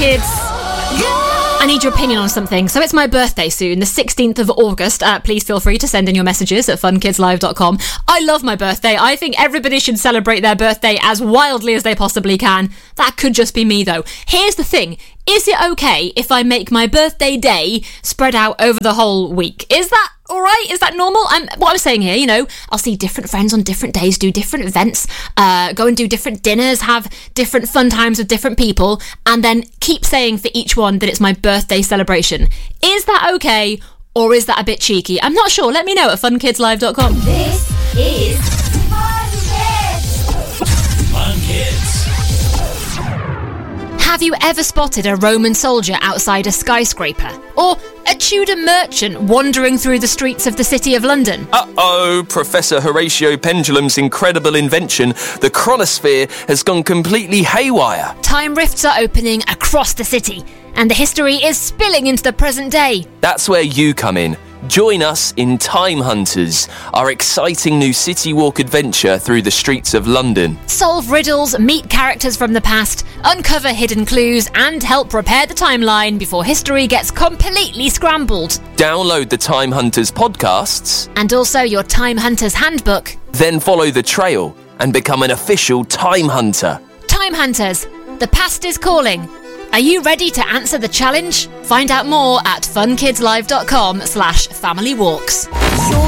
kids. I need your opinion on something. So it's my birthday soon, the 16th of August. Please feel free to send in your messages at funkidslive.com. I love my birthday. I think everybody should celebrate their birthday as wildly as they possibly can. That could just be me, though. Here's the thing. Is it okay if I make my birthday day spread out over the whole week? Is that all right? Is that normal? What I'm saying here, you know, I'll see different friends on different days, do different events, go and do different dinners, have different fun times with different people, and then keep saying for each one that it's my birthday celebration. Is that okay, or is that a bit cheeky? I'm not sure. Let me know at funkidslive.com. This is Fun Kids. Fun Kids. Have you ever spotted a Roman soldier outside a skyscraper? Or a Tudor merchant wandering through the streets of the City of London? Uh-oh, Professor Horatio Pendulum's incredible invention, the chronosphere, has gone completely haywire. Time rifts are opening across the city, and the history is spilling into the present day. That's where you come in. Join us in Time Hunters, our exciting new city walk adventure through the streets of London. Solve riddles, meet characters from the past, uncover hidden clues, and help repair the timeline before history gets completely scrambled. Download the Time Hunters podcasts. And also your Time Hunters handbook. Then follow the trail and become an official Time Hunter. Time Hunters, the past is calling. Are you ready to answer the challenge? Find out more at funkidslive.com/familywalks.